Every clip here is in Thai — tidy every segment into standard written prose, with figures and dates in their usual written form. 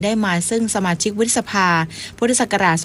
ได้มาซึ่งสมาชิกวุฒิสภาพุทธศักราช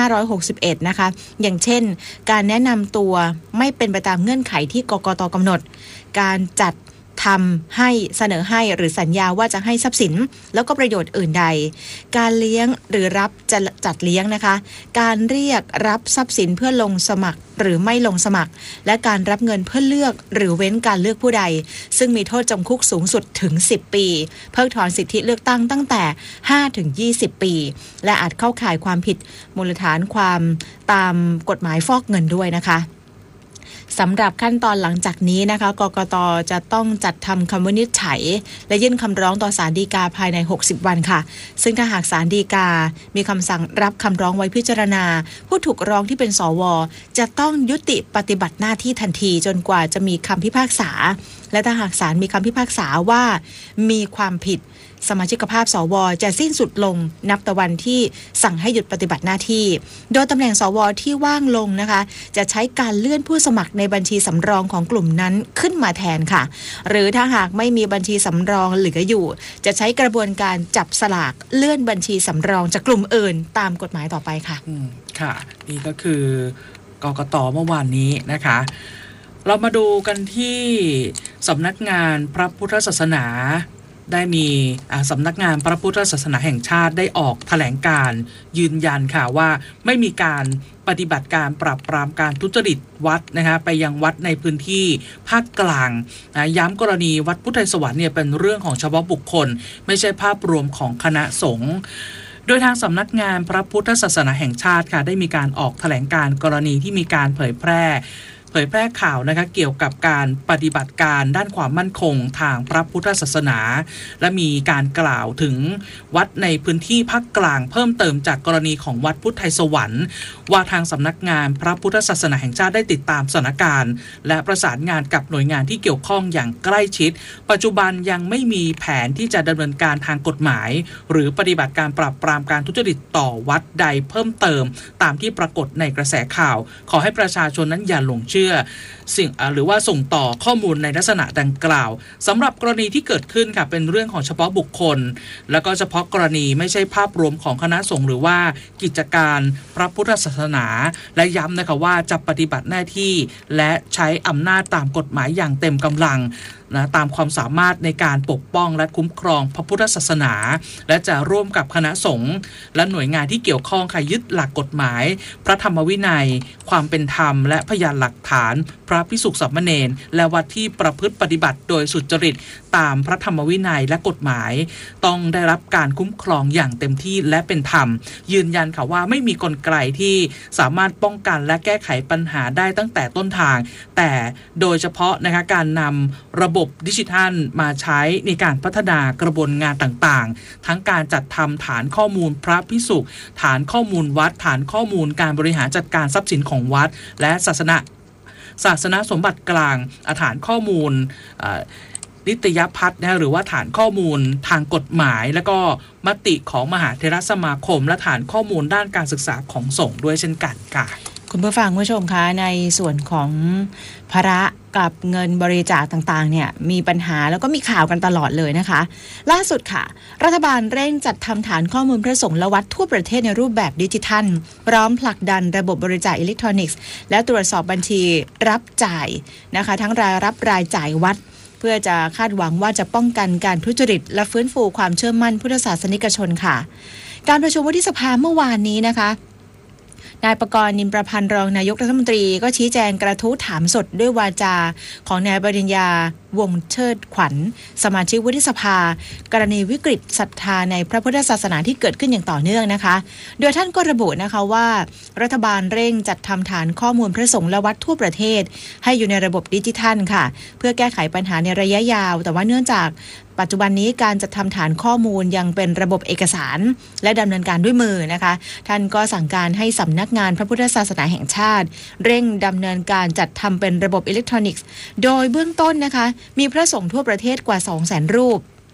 2561 นะคะอย่างเช่นการแนะนำตัวไม่เป็นไปตามเงื่อนไขที่กกต.กำหนดการจัดทำให้เสนอให้หรือสัญญาว่าจะให้ทรัพย์สินแล้วก็ประโยชน์อื่นใดการเลี้ยงหรือรับจะจัดเลี้ยงนะคะการเรียกรับทรัพย์สินเพื่อลงสมัครหรือไม่ลงสมัครและการรับเงินเพื่อเลือกหรือเว้นการเลือกผู้ใดซึ่งมีโทษจำคุกสูงสุดถึง10 ปีเพิกถอนสิทธิเลือกตั้งตั้งแต่5 ถึง 20 ปีและอาจเข้าข่ายความผิดมูลฐานความตามกฎหมายฟอกเงินด้วยนะคะสำหรับขั้นตอนหลังจากนี้นะคะกกต.จะต้องจัดทำคำวินิจฉัยและยื่นคำร้องต่อศาลฎีกาภายใน60 วันค่ะซึ่งถ้าหากศาลฎีกามีคำสั่งรับคำร้องไว้พิจารณาผู้ถูกร้องที่เป็นสว.จะต้องยุติปฏิบัติหน้าที่ทันทีจนกว่าจะมีคำพิพากษาและถ้าหากศาลมีคำพิพากษาว่ามีความผิดสมาชิกภาพสว.จะสิ้นสุดลงนับแต่วันที่สั่งให้หยุดปฏิบัติหน้าที่โดยตำแหน่งสว.ที่ว่างลงนะคะจะใช้การเลื่อนผู้สมัครในบัญชีสำรองของกลุ่มนั้นขึ้นมาแทนค่ะหรือถ้าหากไม่มีบัญชีสำรองเหลืออยู่จะใช้กระบวนการจับสลากเลื่อนบัญชีสำรองจากกลุ่มอื่นตามกฎหมายต่อไปค่ะค่ะนี่ก็คือกกต.เมื่อวานนี้นะคะเรามาดูกันที่สำนักงานพระพุทธศาสนาได้มีสำนักงานพระพุทธศาสนาแห่งชาติได้ออกแถลงการยืนยันค่ะว่าไม่มีการปฏิบัติการปราบปรามการทุจริตวัดนะคะไปยังวัดในพื้นที่ภาคกลางย้ำกรณีวัดพุทธไทยสวรรค์เนี่ยเป็นเรื่องของเฉพาะบุคคลไม่ใช่ภาพรวมของคณะสงฆ์โดยทางสำนักงานพระพุทธศาสนาแห่งชาติค่ะได้มีการออกแถลงการกรณีที่มีการเผยแพร่ข่าวนะคะเกี่ยวกับการปฏิบัติการด้านความมั่นคงทางพระพุทธศาสนาและมีการกล่าวถึงวัดในพื้นที่ภาคกลางเพิ่มเติมจากกรณีของวัดพุทธไทยสวรรค์ว่าทางสำนักงานพระพุทธศาสนาแห่งชาติได้ติดตามสถานการณ์และประสานงานกับหน่วยงานที่เกี่ยวข้องอย่างใกล้ชิดปัจจุบันยังไม่มีแผนที่จะดำเนินการทางกฎหมายหรือปฏิบัติการปราบปรามการทุจริตต่อวัดใดเพิ่มเติมตามที่ปรากฏในกระแสข่าวขอให้ประชาชนนั้นอย่าหลงเชื่อสิ่งหรือว่าส่งต่อข้อมูลในลักษณะดังกล่าวสำหรับกรณีที่เกิดขึ้นค่ะเป็นเรื่องของเฉพาะบุคคลแล้วก็เฉพาะกรณีไม่ใช่ภาพรวมของคณะสงฆ์หรือว่ากิจการพระพุทธศาสนาและย้ำนะคะว่าจะปฏิบัติหน้าที่และใช้อำนาจตามกฎหมายอย่างเต็มกำลังนะตามความสามารถในการปกป้องและคุ้มครองพระพุทธศาสนาและจะร่วมกับคณะสงฆ์และหน่วยงานที่เกี่ยวข้องค่ะยึดหลักกฎหมายพระธรรมวินัยความเป็นธรรมและพยานหลักฐานพระภิกษุสามเณรและวัดที่ประพฤติปฏิบัติโดยสุจริตตามพระธรรมวินัยและกฎหมายต้องได้รับการคุ้มครองอย่างเต็มที่และเป็นธรรมยืนยันค่ะว่าไม่มีกลไกที่สามารถป้องกันและแก้ไขปัญหาได้ตั้งแต่ต้นทางแต่โดยเฉพาะนะคะการนำระบบดิจิทัลมาใช้ในการพัฒนากระบวนงานต่างๆทั้งการจัดทำฐานข้อมูลพระภิกษุฐานข้อมูลวัดฐานข้อมูลการบริหารจัดการทรัพย์สินของวัดและศาสนสมบัติกลางฐานข้อมูลนิตยพัฒน์นะหรือว่าฐานข้อมูลทางกฎหมายแล้วก็มติของมหาเถรสมาคมและฐานข้อมูลด้านการศึกษาของสงฆ์ด้วยเช่นกันค่ะคุณผู้ฟังผู้ชมคะในส่วนของภาระกับเงินบริจาคต่างๆเนี่ยมีปัญหาแล้วก็มีข่าวกันตลอดเลยนะคะล่าสุดค่ะรัฐบาลเร่งจัดทำฐานข้อมูลพระสงฆ์และวัดทั่วประเทศในรูปแบบดิจิทัลพร้อมผลักดันระบบบริจาคอิเล็กทรอนิกส์และตรวจสอบบัญชีรับจ่ายนะคะทั้งรายรับรายจ่ายวัดเพื่อจะคาดหวังว่าจะป้องกันการทุจริตและฟื้นฟูความเชื่อมั่นพุทธศาสนิกชนค่ะการประชุมวุฒิสภาเมื่อวานนี้นะคะนายประกรณ์ นิมประพันธ์รองนายกรัฐมนตรีก็ชี้แจงกระทู้ถามสดด้วยวาจาของนายปริญญาวงศ์เชิดขวัญสมาชิกวุฒิสภากรณีวิกฤตศรัทธาในพระพุทธศาสนาที่เกิดขึ้นอย่างต่อเนื่องนะคะโดยท่านก็ระบุนะคะว่ารัฐบาลเร่งจัดทำฐานข้อมูลพระสงฆ์และวัดทั่วประเทศให้อยู่ในระบบดิจิทัลค่ะเพื่อแก้ไขปัญหาในระยะยาวแต่ว่าเนื่องจากปัจจุบันนี้การจัดทำฐานข้อมูลยังเป็นระบบเอกสารและดำเนินการด้วยมือนะคะท่านก็สั่งการให้สำนักงานพระพุทธศาสนาแห่งชาติเร่งดำเนินการจัดทำเป็นระบบอิเล็กทรอนิกส์โดยเบื้องต้นนะคะมีพระสงฆ์ทั่วประเทศกว่า 200,000 รูป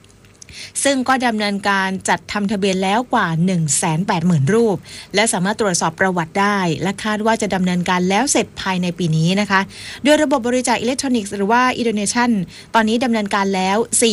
ซึ่งก็ดำเนินการจัดทำทะเบียนแล้วกว่า 180,000 รูปและสามารถตรวจสอบประวัติได้และคาดว่าจะดำเนินการแล้วเสร็จภายในปีนี้นะคะโดยระบบบริจาคอิเล็กทรอนิกส์หรือว่า e-donation ตอนนี้ดำเนินการแล้ว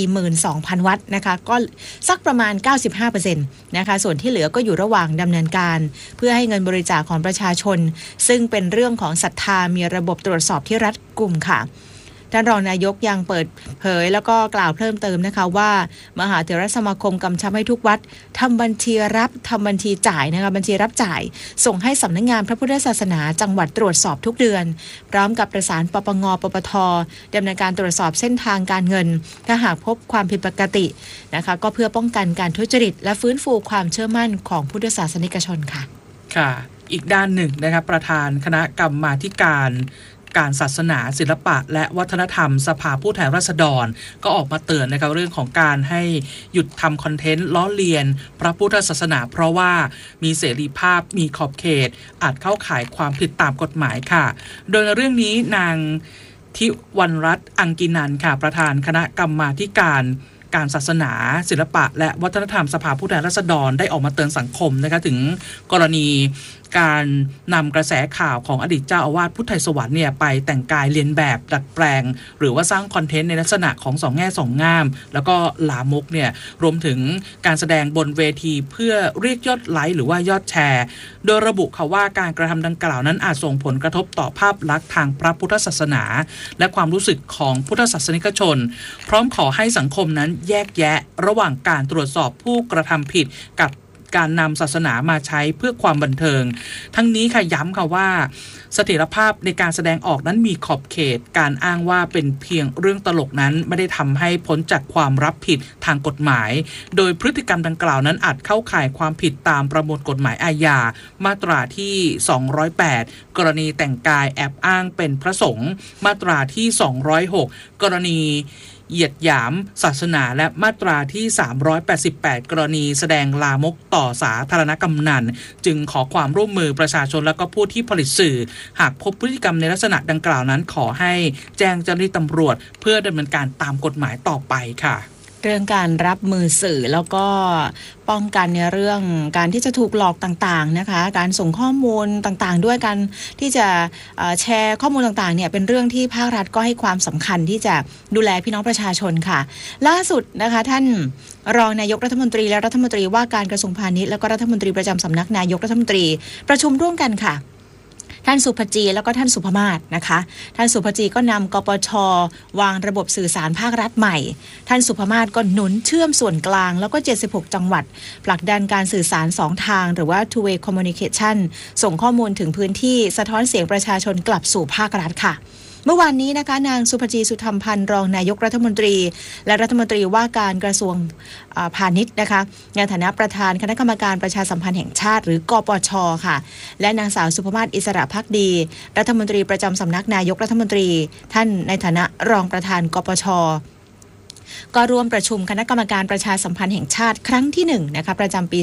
42,000 วัดนะคะก็สักประมาณ 95% นะคะส่วนที่เหลือก็อยู่ระหว่างดำเนินการเพื่อให้เงินบริจาคของประชาชนซึ่งเป็นเรื่องของศรัทธามีระบบตรวจสอบที่รัดกุมค่ะท่านรองนายกยังเปิดเผยแล้วก็กล่าวเพิ่มเติมนะคะว่ามหาเถรสมาคมกำชับให้ทุกวัดทำบัญชีรับทำบัญชีจ่ายนะคะบัญชีรับจ่ายส่งให้สำนักงานพระพุทธศาสนาจังหวัดตรวจสอบทุกเดือนพร้อมกับประสานปปงปปทดำเนินการตรวจสอบเส้นทางการเงินถ้าหากพบความผิดปกตินะคะก็เพื่อป้องกันการทุจริตและฟื้นฟูความเชื่อมั่นของพุทธศาสนิกชนค่ะค่ะอีกด้านหนึ่งนะครับประธานคณะกรรมาธิการศาสนาศิลปะและวัฒนธรรมสภาผู้แทนราษฎรก็ออกมาเตือนนะครับเรื่องของการให้หยุดทำคอนเทนต์ล้อเลียนพระพุทธศาสนาเพราะว่ามีเสรีภาพมีขอบเขตอาจเข้าข่ายความผิดตามกฎหมายค่ะโดยเรื่องนี้นางทิวรรณรัตน์อังกินันค่ะประธานคณะกรรมาธิการศาสนาศิลปะและวัฒนธรรมสภาผู้แทนราษฎรได้ออกมาเตือนสังคมนะคะถึงกรณีการนำกระแสข่าวของอดีตเจ้าอาวาสพุทธไทยสวรรค์เนี่ยไปแต่งกายเลียนแบบดัดแปลงหรือว่าสร้างคอนเทนต์ในลักษณะของสองแง่สองงามแล้วก็ลามกเนี่ยรวมถึงการแสดงบนเวทีเพื่อเรียกยอดไลค์หรือว่ายอดแชร์โดยระบุค่ะว่าการกระทำดังกล่าวนั้นอาจส่งผลกระทบต่อภาพลักษณ์ทางพระพุทธศาสนาและความรู้สึกของพุทธศาสนิกชนพร้อมขอให้สังคมนั้นแยกแยะระหว่างการตรวจสอบผู้กระทำผิดกับการนำศาสนามาใช้เพื่อความบันเทิงทั้งนี้ค่ะย้ำค่ะว่าเสถียรภาพในการแสดงออกนั้นมีขอบเขตการอ้างว่าเป็นเพียงเรื่องตลกนั้นไม่ได้ทำให้พ้นจากความรับผิดทางกฎหมายโดยพฤติกรรมดังกล่าวนั้นอาจเข้าข่ายความผิดตามประมวลกฎหมายอาญามาตราที่208กรณีแต่งกายแอบอ้างเป็นพระสงฆ์มาตราที่206กรณีเหยียดหยามศาสนาและมาตราที่388กรณีแสดงลามกต่อสาธารณกำนันจึงขอความร่วมมือประชาชนและก็ผู้ที่ผลิตสื่อหากพบพฤติกรรมในลักษณะดังกล่าวนั้นขอให้แจ้งเจ้าหน้าที่ตำรวจเพื่อดำเนินการตามกฎหมายต่อไปค่ะเรื่องการรับมือสื่อแล้วก็ป้องกันในเรื่องการที่จะถูกหลอกต่างๆนะคะการส่งข้อมูลต่างๆด้วยกันที่จะแชร์ข้อมูลต่างๆเนี่ยเป็นเรื่องที่ภาครัฐก็ให้ความสำคัญที่จะดูแลพี่น้องประชาชนค่ะล่าสุดนะคะท่านรองนายกรัฐมนตรีและรัฐมนตรีว่าการกระทรวงพาณิชย์แล้วก็รัฐมนตรีประจำสำนักนายกรัฐมนตรีประชุมร่วมกันค่ะท่านสุภจีแล้วก็ท่านสุภมาศนะคะท่านสุภจีก็นำกปช.วางระบบสื่อสารภาครัฐใหม่ท่านสุภมาศก็หนุนเชื่อมส่วนกลางแล้วก็76จังหวัดผลักดันการสื่อสาร2ทางหรือว่า two way communication ส่งข้อมูลถึงพื้นที่สะท้อนเสียงประชาชนกลับสู่ภาครัฐค่ะเมื่อวานนี้นะคะนางสุภจีสุธรรมพันธ์รองนายกรัฐมนตรีและรัฐมนตรีว่าการกระทรวงพาณิชย์นะคะในฐานะประธานคณะกรรมการประชาสัมพันธ์แห่งชาติหรือกปช.ค่ะและนางสาวสุภมาศอิสระภักดีรัฐมนตรีประจำสำนักนายกรัฐมนตรีท่านในฐานะรองประธานกปช.ก็ร่วมประชุมคณะกรรมการประชาสัมพันธ์แห่งชาติครั้งที่1นะคะประจำปี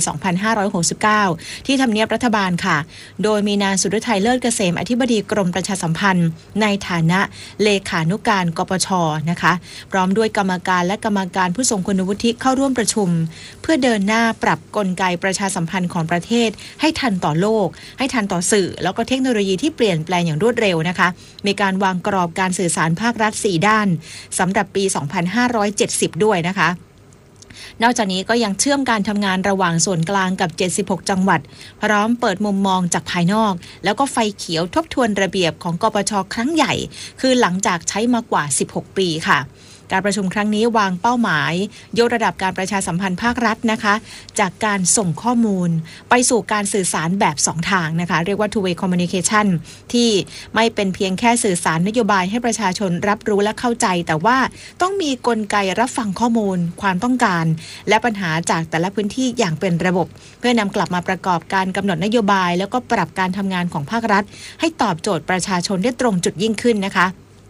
2569ที่ทำเนียบรัฐบาลค่ะโดยมีนางสุฤทัยเลิศเกษมอธิบดีกรมประชาสัมพันธ์ในฐานะเลขานุการกปช.นะคะพร้อมด้วยกรรมการและกรรมการผู้ทรงคุณวุฒิเข้าร่วมประชุมเพื่อเดินหน้าปรับกลไกประชาสัมพันธ์ของประเทศให้ทันต่อโลกให้ทันต่อสื่อแล้วก็เทคโนโลยีที่เปลี่ยนแปลงอย่างรวดเร็วนะคะมีการวางกรอบการสื่อสารภาครัฐ4ด้านสำหรับปี2570ด้วยนะคะนอกจากนี้ก็ยังเชื่อมการทำงานระหว่างส่วนกลางกับ76จังหวัดพร้อมเปิดมุมมองจากภายนอกแล้วก็ไฟเขียวทบทวนระเบียบของกปช.ครั้งใหญ่คือหลังจากใช้มากว่า16ปีค่ะการประชุมครั้งนี้วางเป้าหมายยกระดับการประชาสัมพันธ์ภาครัฐนะคะจากการส่งข้อมูลไปสู่การสื่อสารแบบ2ทางนะคะเรียกว่า two way communication ที่ไม่เป็นเพียงแค่สื่อสารนโยบายให้ประชาชนรับรู้และเข้าใจแต่ว่าต้องมีกลไกรับฟังข้อมูลความต้องการและปัญหาจากแต่ละพื้นที่อย่างเป็นระบบเพื่อนำกลับมาประกอบการกำหนดนโยบายแล้วก็ปรับการทำงานของภาครัฐให้ตอบโจทย์ประชาชนได้ตรงจุดยิ่งขึ้นนะคะ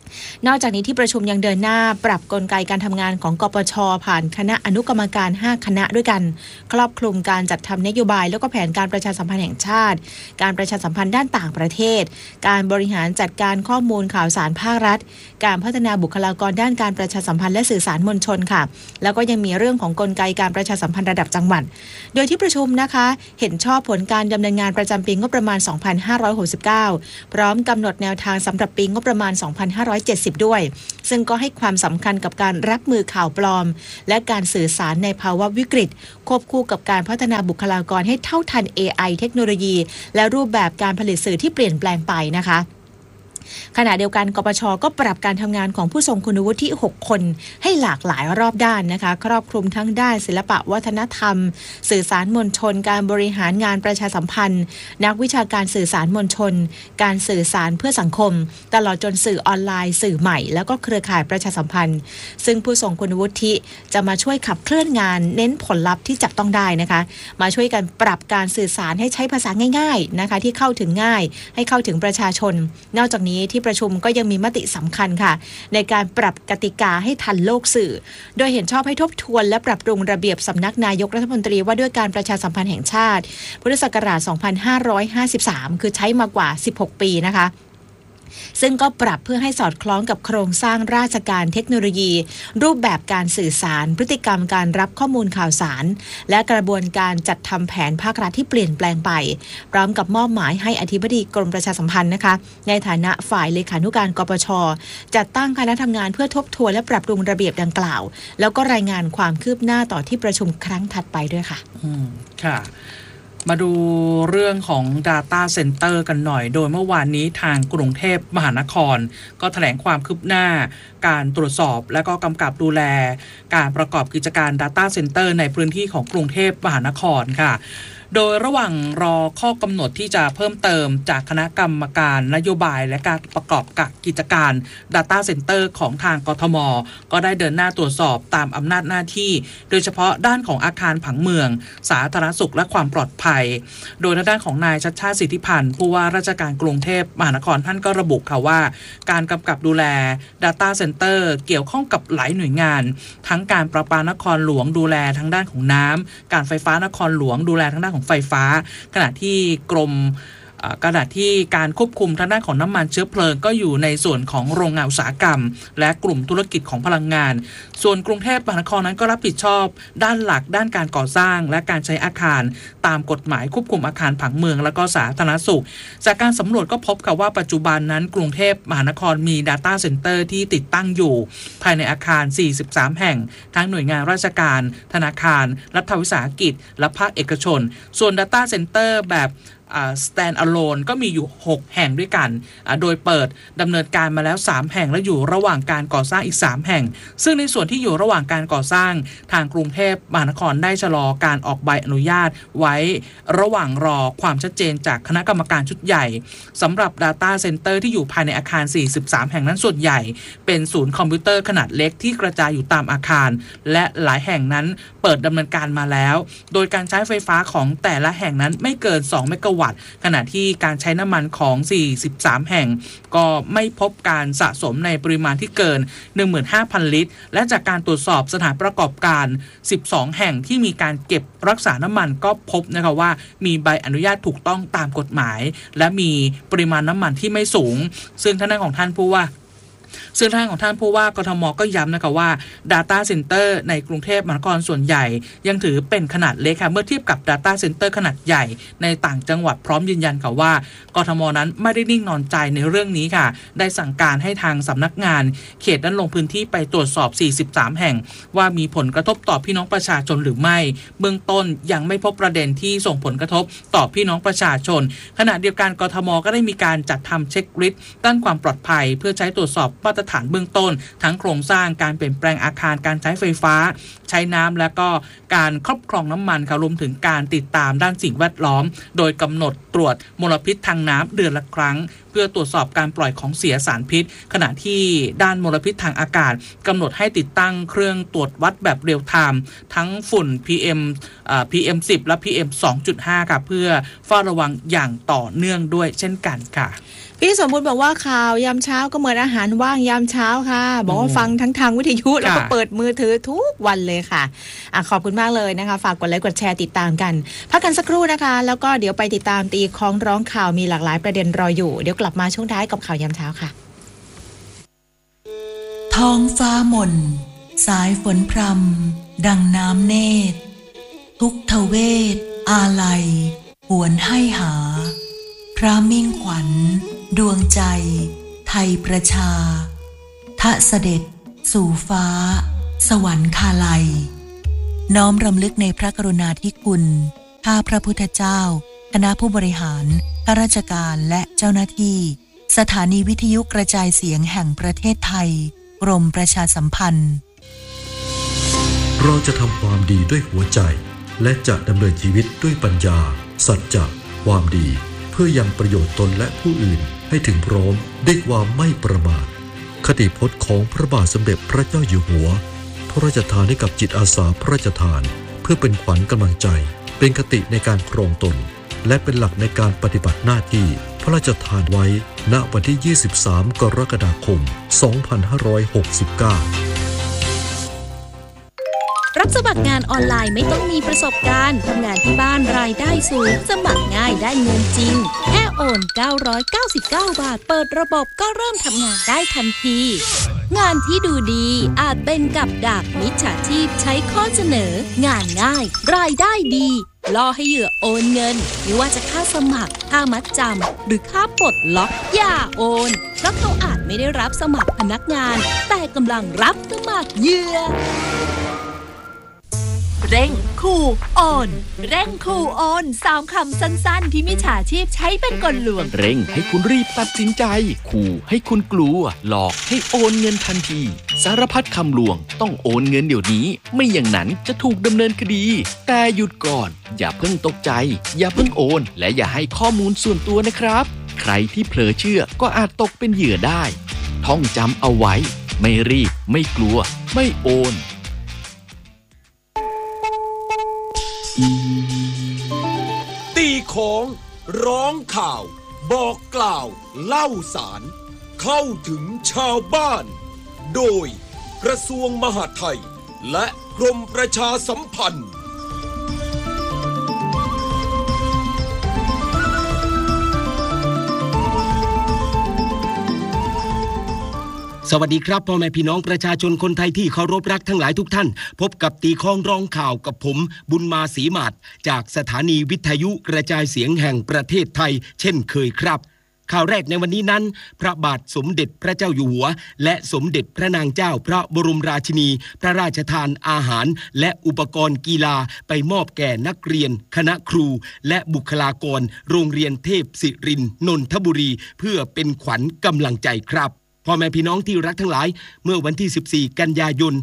นอกจากนี้ที่ประชุมยังเดินหน้าปรับกลไกการทำงานของกปช.ผ่านคณะอนุกรรมการ5คณะด้วยกันครอบคลุมการจัดทำนโยบายแล้วก็แผนการประชาสัมพันธ์แห่งชาติการประชาสัมพันธ์ด้านต่างประเทศการบริหารจัดการข้อมูลข่าวสารภาครัฐการพัฒนาบุคลากรด้านการประชาสัมพันธ์และสื่อสารมวลชนค่ะแล้วก็ยังมีเรื่องของกลไกการประชาสัมพันธ์ระดับจังหวัดโดยที่ประชุมนะคะเห็นชอบผลการดำเนินงานประจำปีงบประมาณ 2569 พร้อมกำหนดแนวทางสำหรับปีงบประมาณ 2570 ด้วยซึ่งก็ให้ความสำคัญกับการรับมือข่าวปลอมและการสื่อสารในภาวะวิกฤตควบคู่กับการพัฒนาบุคลากรให้เท่าทัน AI เทคโนโลยีและรูปแบบการผลิตสื่อที่เปลี่ยนแปลงไปนะคะขณะเดียวกันกปช.ก็ปรับการทำงานของผู้ทรงคุณวุฒิ6 คนให้หลากหลายรอบด้านนะคะครอบคลุมทั้งด้านศิลปะวัฒนธรรมสื่อสารมวลชนการบริหารงานประชาสัมพันธ์นักวิชาการสื่อสารมวลชนการสื่อสารเพื่อสังคมตลอดจนสื่อออนไลน์สื่อใหม่แล้วก็เครือข่ายประชาสัมพันธ์ซึ่งผู้ทรงคุณวุฒิจะมาช่วยขับเคลื่อนงานเน้นผลลัพธ์ที่จับต้องได้นะคะมาช่วยกันปรับการสื่อสารให้ใช้ภาษาง่ายๆนะคะที่เข้าถึงง่ายให้เข้าถึงประชาชนนอกจากนี้ที่ประชุมก็ยังมีมติสำคัญค่ะในการปรับกติกาให้ทันโลกสื่อโดยเห็นชอบให้ทบทวนและปรับปรุงระเบียบสำนักนายกรัฐมนตรีว่าด้วยการประชาสัมพันธ์แห่งชาติพุทธศักราช 2553 คือใช้มากว่า 16 ปีนะคะซึ่งก็ปรับเพื่อให้สอดคล้องกับโครงสร้างราชการเทคโนโลยีรูปแบบการสื่อสารพฤติกรรมการรับข้อมูลข่าวสารและกระบวนการจัดทำแผนภาครัฐที่เปลี่ยนแปลงไปพร้อมกับมอบหมายให้อธิบดีกรมประชาสัมพันธ์นะคะในฐานะฝ่ายเลขานุการกปช.จัดตั้งคณะทำงานเพื่อทบทวนและปรับปรุงระเบียบดังกล่าวแล้วก็รายงานความคืบหน้าต่อที่ประชุมครั้งถัดไปด้วยค่ะค่ะมาดูเรื่องของ Data Center กันหน่อยโดยเมื่อวานนี้ทางกรุงเทพมหานครก็แถลงความคืบหน้าการตรวจสอบและก็กำกับดูแลการประกอบกิจการ Data Center ในพื้นที่ของกรุงเทพมหานครค่ะโดยระหว่างรอข้อกำหนดที่จะเพิ่มเติมจากคณะกรรมการนโยบายและการประกอบกิจการ Data Center ของทางกทม.ก็ได้เดินหน้าตรวจสอบตามอำนาจหน้าที่โดยเฉพาะด้านของอาคารผังเมืองสาธารณสุขและความปลอดภัยโดยด้านของนายชัชชาติสิทธิพันธ์ผู้ว่าราชการกรุงเทพมหานครท่านก็ระบุค่ะว่าการกำกับดูแล Data Center เกี่ยวข้องกับหลายหน่วยงานทั้งการประปานครหลวงดูแลทางด้านของน้ำการไฟฟ้านครหลวงดูแลทางด้านของไฟฟ้าขณะที่การควบคุมทางด้านของน้ำมันเชื้อเพลิงก็อยู่ในส่วนของโรงงานอุตสาหกรรมและกลุ่มธุรกิจของพลังงานส่วนกรุงเทพมหานครนั้นก็รับผิดชอบด้านหลักด้านการก่อสร้างและการใช้อาคารตามกฎหมายควบคุมอาคารผังเมืองและก็สาธารณสุขจากการสำรวจก็พบค่ะว่าปัจจุบันนั้นกรุงเทพมหานครมี Data Center ที่ติดตั้งอยู่ภายในอาคาร43แห่งทั้งหน่วยงานราชการธนาคารรัฐวิสาหกิจและภาคเอกชนส่วน Data Center แบบstand alone ก็มีอยู่6แห่งด้วยกันโดยเปิดดำเนินการมาแล้ว3แห่งและอยู่ระหว่างการก่อสร้างอีก3แห่งซึ่งในส่วนที่อยู่ระหว่างการก่อสร้างทางกรุงเทพมหานครได้ชะลอการออกใบอนุญาตไว้ระหว่างรอความชัดเจนจากคณะกรรมการชุดใหญ่สำหรับ Data Center ที่อยู่ภายในอาคาร43แห่งนั้นส่วนใหญ่เป็นศูนย์คอมพิวเตอร์ขนาดเล็กที่กระจายอยู่ตามอาคารและหลายแห่งนั้นเปิดดำเนินการมาแล้วโดยการใช้ไฟฟ้าของแต่ละแห่งนั้นไม่เกิน2เมกะวัตต์ขณะที่การใช้น้ำมันของ43แห่งก็ไม่พบการสะสมในปริมาณที่เกิน 15,000 ลิตรและจากการตรวจสอบสถานประกอบการ12แห่งที่มีการเก็บรักษาน้ำมันก็พบนะคะว่ามีใบอนุญาตถูกต้องตามกฎหมายและมีปริมาณน้ำมันที่ไม่สูงซึ่งทางด้านของท่านผู้ว่ากทม.ก็ย้ำนะคะว่า Data Center ในกรุงเทพมหานครส่วนใหญ่ยังถือเป็นขนาดเล็กค่ะเมื่อเทียบกับ Data Center ขนาดใหญ่ในต่างจังหวัดพร้อมยืนยันค่ะว่ากทม.นั้นไม่ได้นิ่งนอนใจในเรื่องนี้ค่ะได้สั่งการให้ทางสำนักงานเขตนั้นลงพื้นที่ไปตรวจสอบ43แห่งว่ามีผลกระทบต่อพี่น้องประชาชนหรือไม่เบื้องต้นยังไม่พบประเด็นที่ส่งผลกระทบต่อพี่น้องประชาชนขณะเดียวกันกทม.ก็ได้มีการจัดทำเช็คลิสต์ด้านความปลอดภัยเพื่อใช้ตรวจสอบมาตรฐานเบื้องต้นทั้งโครงสร้างการเปลี่ยนแปลงอาคารการใช้ไฟฟ้าใช้น้ำและก็การครอบครองน้ำมันค่ะรวมถึงการติดตามด้านสิ่งแวดล้อมโดยกำหนดตรวจมลพิษทางน้ำเดือนละครั้งเพื่อตรวจสอบการปล่อยของเสียสารพิษขณะที่ด้านมลพิษทางอากาศกำหนดให้ติดตั้งเครื่องตรวจวัดแบบเรียลไทม์ทั้งฝุ่น PM10 และ PM2.5 ค่ะเพื่อเฝ้าระวังอย่างต่อเนื่องด้วยเช่นกันค่ะพี่สมบูรณ์บอกว่าข่าวยามเช้าก็เหมือนอาหารว่างยามเช้าค่ะบอกว่าฟังทั้งทางวิทยุแล้วก็เปิดมือถือทุกวันเลยค่ะขอบคุณมากเลยนะคะฝากกดไลค์กดแชร์ติดตามกันพักกันสักครู่นะคะแล้วก็เดี๋ยวไปติดตามตีคล้องร้องข่าวมีหลากหลายประเด็นรออยู่เดี๋ยวกลับมาช่วงท้ายกับข่าวยามเช้าค่ะท้องฟ้าหม่นสายฝนพรำดังน้ำเนตรทุกทเวทอาลัยหวนให้หาพระมิ่งขวัญดวงใจไทยประชาทะเสด็จสู่ฟ้าสวรรคาลัยน้อมรำลึกในพระกรุณาธิคุณข้าพระพุทธเจ้าคณะผู้บริหารข้าราชการและเจ้าหน้าที่สถานีวิทยุกระจายเสียงแห่งประเทศไทยกรมประชาสัมพันธ์เราจะทำความดีด้วยหัวใจและจะดำเนินชีวิตด้วยปัญญาสัจจะความดีเพื่อยังประโยชน์ตนและผู้อื่นให้ถึงพร้อมด้วยความไม่ประมาทคติพจน์ของพระบาทสมเด็จพระเจ้าอยู่หัวพระราชทานให้กับจิตอาสาพระราชทานเพื่อเป็นขวัญกำลังใจเป็นคติในการครองตนและเป็นหลักในการปฏิบัติหน้าที่พระราชทานไว้ณวันที่ 23 กรกฎาคม 2569 รับสมัครงานออนไลน์ไม่ต้องมีประสบการณ์ทำงานที่บ้านรายได้สูงสมัครง่ายได้เงินจริงแค่โอน999 บาทเปิดระบบก็เริ่มทำงานได้ทันทีงานที่ดูดีอาจเป็นกับดักมิจฉาชีพใช้ข้อเสนองานง่ายรายได้ดีล่อให้เหยื่อโอนเงินไม่ว่าจะค่าสมัครค่ามัดจำหรือค่าปลดล็อกอย่าโอนเพราะเขาอาจไม่ได้รับสมัครพนักงานแต่กำลังรับสมัครเหยื่อเร่งขู่โอนเร่งขู่โอน3 คำสั้นๆที่มิจฉาชีพใช้เป็นกลลวงเร่งให้คุณรีบตัดสินใจขู่ให้คุณกลัวหลอกให้โอนเงินทันทีสารพัดคำลวงต้องโอนเงินเดี๋ยวนี้ไม่อย่างนั้นจะถูกดำเนินคดีแต่หยุดก่อนอย่าเพิ่งตกใจอย่าเพิ่งโอนและอย่าให้ข้อมูลส่วนตัวนะครับใครที่เผลอเชื่อก็อาจตกเป็นเหยื่อได้ท่องจำเอาไว้ไม่รีบไม่กลัวไม่โอนตีของร้องข่าวบอกกล่าวเล่าสารเข้าถึงชาวบ้านโดยกระทรวงมหาดไทยและกรมประชาสัมพันธ์สวัสดีครับพ่อแม่พี่น้องประชาชนคนไทยที่เคารพรักทั้งหลายทุกท่านพบกับตีข้องร้องข่าวกับผมบุญมาศรีมาศจากสถานีวิทยุกระจายเสียงแห่งประเทศไทยเช่นเคยครับข่าวแรกในวันนี้นั้นพระบาทสมเด็จพระเจ้าอยู่หัวและสมเด็จพระนางเจ้าพระบรมราชินีพระราชทานอาหารและอุปกรณ์กีฬาไปมอบแก่นักเรียนคณะครูและบุคลากรโรงเรียนเทพศิรินทร์นนทบุรีเพื่อเป็นขวัญกำลังใจครับพ่อแม่พี่น้องที่รักทั้งหลายเมื่อวันที่14กันยายน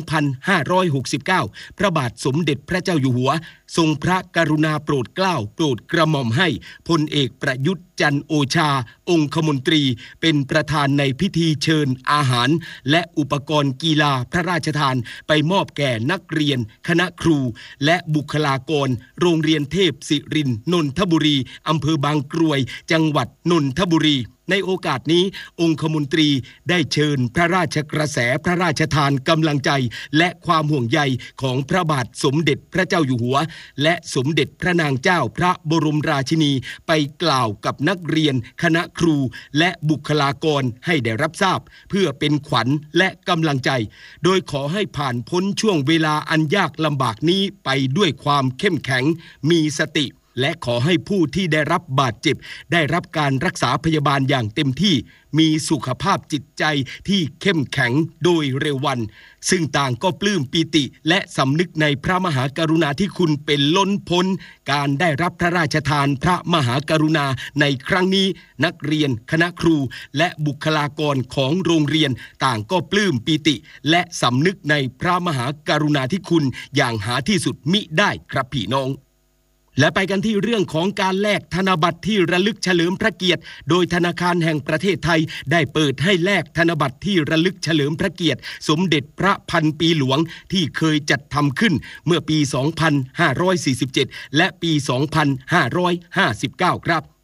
2569พระบาทสมเด็จพระเจ้าอยู่หัวทรงพระกรุณาโปรดเกล้าโปรดกระหม่อมให้พลเอกประยุทธ์จันทร์โอชาองคมนตรีเป็นประธานในพิธีเชิญอาหารและอุปกรณ์กีฬาพระราชทานไปมอบแก่นักเรียนคณะครูและบุคลากรโรงเรียนเทพศิรินทร์นนทบุรีอำเภอบางกรวยจังหวัดนนทบุรีในโอกาสนี้องคมนตรีได้เชิญพระราชกระแสพระราชทานกำลังใจและความห่วงใยของพระบาทสมเด็จพระเจ้าอยู่หัวและสมเด็จพระนางเจ้าพระบรมราชินีไปกล่าวกับนักเรียนคณะครูและบุคลากรให้ได้รับทราบเพื่อเป็นขวัญและกำลังใจโดยขอให้ผ่านพ้นช่วงเวลาอันยากลำบากนี้ไปด้วยความเข้มแข็งมีสติและขอให้ผู้ที่ได้รับบาดเจ็บได้รับการรักษาพยาบาลอย่างเต็มที่มีสุขภาพจิตใจที่เข้มแข็งโดยเร็ววันซึ่งต่างก็ปลื้มปิติและสำนึกในพระมหากรุณาธิคุณเป็นล้นพ้นการได้รับพระราชทานพระมหากรุณาในครั้งนี้นักเรียนคณะครูและบุคลากรของโรงเรียนต่างก็ปลื้มปิติและสำนึกในพระมหากรุณาธิคุณอย่างหาที่สุดมิได้ครับพี่น้องและไปกันที่เรื่องของการแลกธนบัตรที่ระลึกเฉลิมพระเกียรติโดยธนาคารแห่งประเทศไทยได้เปิดให้แลกธนบัตรที่ระลึกเฉลิมพระเกียรติสมเด็จพระพันปีหลวงที่เคยจัดทำขึ้นเมื่อปี 2547 และปี 2559 ครับ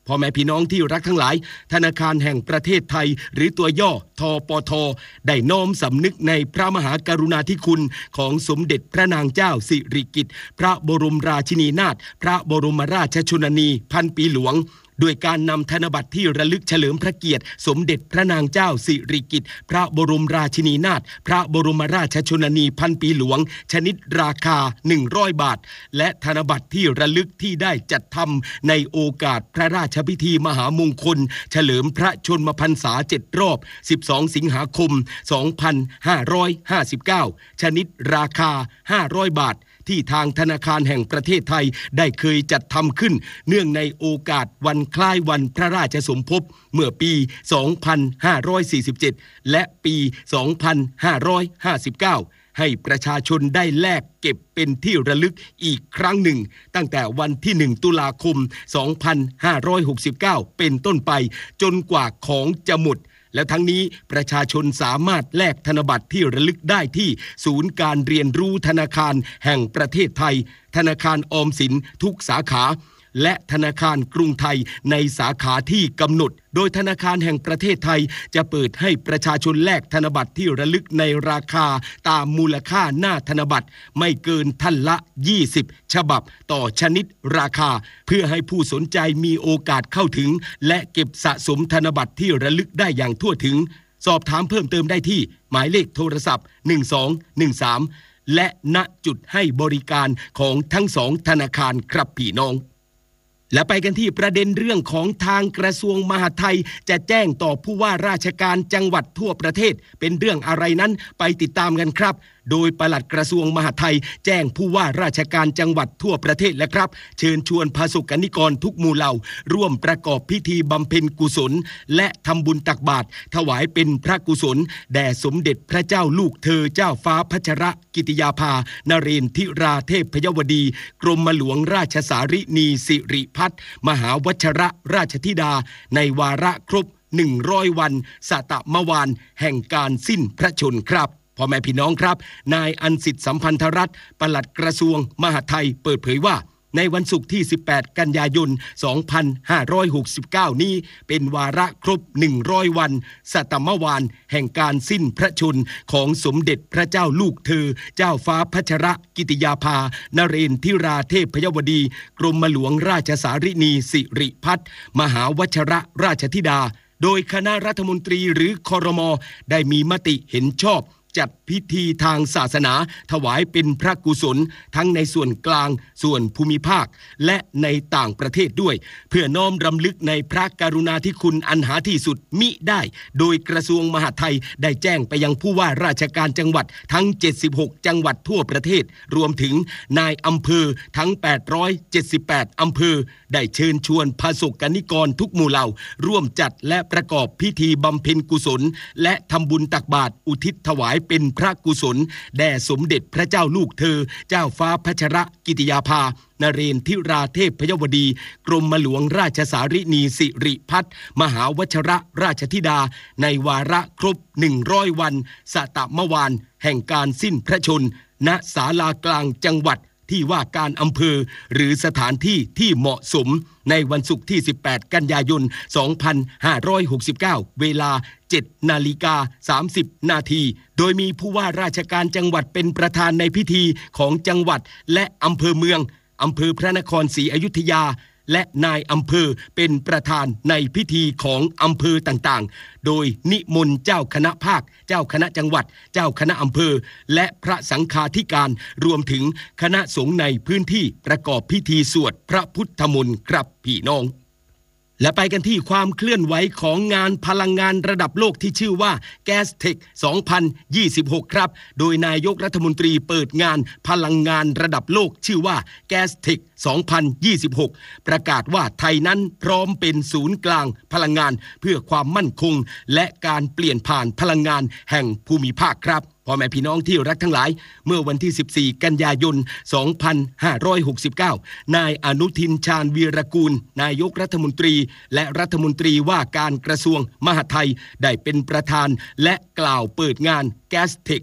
พ่อแม่พี่น้องที่รักทั้งหลายธนาคารแห่งประเทศไทยหรือตัวย่อทปท.ได้น้อมสำนึกในพระมหากรุณาธิคุณของสมเด็จพระนางเจ้าสิริกิติ์พระบรมราชินีนาถพระบรมราชชนนีพันปีหลวงด้วยการนำธนบัตรที่ระลึกเฉลิมพระเกียรติสมเด็จพระนางเจ้าสิริกิติ์พระบรมราชินีนาถพระบรมราชชนนีพันปีหลวงชนิดราคา100 บาทและธนบัตรที่ระลึกที่ได้จัดทำในโอกาสพระราชพิธีมหามงคลเฉลิมพระชนมพรรษา7 รอบ12 สิงหาคม 2559ชนิดราคา500 บาทที่ทางธนาคารแห่งประเทศไทยได้เคยจัดทำขึ้นเนื่องในโอกาสวันคล้ายวันพระราชสมภพเมื่อปี 2547 และปี 2559 ให้ประชาชนได้แลกเก็บเป็นที่ระลึกอีกครั้งหนึ่งตั้งแต่วันที่ 1 ตุลาคม 2569 เป็นต้นไปจนกว่าของจะหมดและทั้งนี้ประชาชนสามารถแลกธนบัตรที่ระลึกได้ที่ศูนย์การเรียนรู้ธนาคารแห่งประเทศไทยธนาคารออมสินทุกสาขาและธนาคารกรุงไทยในสาขาที่กำหนดโดยธนาคารแห่งประเทศไทยจะเปิดให้ประชาชนแลกธนบัตรที่ระลึกในราคาตามมูลค่าหน้าธนบัตรไม่เกินท่านละ20ฉบับต่อชนิดราคาเพื่อให้ผู้สนใจมีโอกาสเข้าถึงและเก็บสะสมธนบัตรที่ระลึกได้อย่างทั่วถึงสอบถามเพิ่มเติมได้ที่หมายเลขโทรศัพท์1213และณจุดให้บริการของทั้ง2ธนาคารครับพี่น้องและไปกันที่ประเด็นเรื่องของทางกระทรวงมหาดไทยจะแจ้งต่อผู้ว่าราชการจังหวัดทั่วประเทศเป็นเรื่องอะไรนั้นไปติดตามกันครับโดยปลัดกระทรวงมหาดไทยแจ้งผู้ว่าราชการจังหวัดทั่วประเทศแล้วครับเชิญชวนประสบกนิกรทุกหมู่เหล่าร่วมประกอบพิธีบำเพ็ญกุศลและทำบุญตักบาตรถวายเป็นพระกุศลแด่สมเด็จพระเจ้าลูกเธอเจ้าฟ้าพัชรกิติยาภานเรนทิราเทพยวดีกรมหลวงราชสารินีสิริพัฒน์มหาวชรราชธิดาในวาระครบ100 วันสตมวานแห่งการสิ้นพระชนม์ครับพ่อแม่พี่น้องครับนายอันสิทธิสัมพันธรัตน์ปลัดกระทรวงมหาดไทยเปิดเผยว่าในวันศุกร์ที่18กันยายน2569นี้เป็นวาระครบ100วันสตมวานแห่งการสิ้นพระชนม์ของสมเด็จพระเจ้าลูกเธอเจ้าฟ้าพัชรกิติยาภานเรนทิราเทพยวดีกรมหลวงราชสารินีสิริพัฒน์มหาวชรราชธิดาโดยคณะรัฐมนตรีหรือครม.ได้มีมติเห็นชอบจัดพิธีทางศาสนาถวายเป็นพระกุศลทั้งในส่วนกลางส่วนภูมิภาคและในต่างประเทศด้วยเพื่อน้อมรำลึกในพระกรุณาธิคุณอันหาที่สุดมิได้โดยกระทรวงมหาดไทยได้แจ้งไปยังผู้ว่าราชการจังหวัดทั้ง76จังหวัดทั่วประเทศรวมถึงนายอำเภอทั้ง878อำเภอได้เชิญชวนประสบกนิกรทุกหมู่เหล่าร่วมจัดและประกอบพิธีบำเพ็ญกุศลและทำบุญตักบาตรอุทิศถวายเป็นพระกุศลแด่สมเด็จพระเจ้าลูกเธอเจ้าฟ้าพัชรกิติยาภานเรนทิราเทพยวดีกรมหลวงราชสารินีสิริพัฒน์มหาวชรราชธิดาในวาระครบ100วันสตมวานแห่งการสิ้นพระชนม์ณศาลากลางจังหวัดที่ว่าการอำเภอหรือสถานที่ที่เหมาะสมในวันศุกร์ที่18กันยายน2569เวลา7:30 น.โดยมีผู้ว่าราชการจังหวัดเป็นประธานในพิธีของจังหวัดและอำเภอเมืองอำเภอพระนครศรีอยุธยาและนายอำเภอเป็นประธานในพิธีของอำเภอต่างๆโดยนิมนต์เจ้าคณะภาคเจ้าคณะจังหวัดเจ้าคณะอำเภอและพระสังฆาธิการรวมถึงคณะสงฆ์ในพื้นที่ประกอบพิธีสวดพระพุทธมนต์ครับพี่น้องและไปกันที่ความเคลื่อนไหวของงานพลังงานระดับโลกที่ชื่อว่า Gastech 2026 ครับโดยนายกรัฐมนตรีเปิดงานพลังงานระดับโลกชื่อว่า Gastech 2026 ประกาศว่าไทยนั้นพร้อมเป็นศูนย์กลางพลังงานเพื่อความมั่นคงและการเปลี่ยนผ่านพลังงานแห่งภูมิภาคครับพพ่อแม่พี่น้องที่รักทั้งหลายเมื่อวันที่14กันยายน2569นายอนุทินชาญวีรกูลนายกรัฐมนตรีและรัฐมนตรีว่าการกระทรวงมหาดไทยได้เป็นประธานและกล่าวเปิดงาน Gastech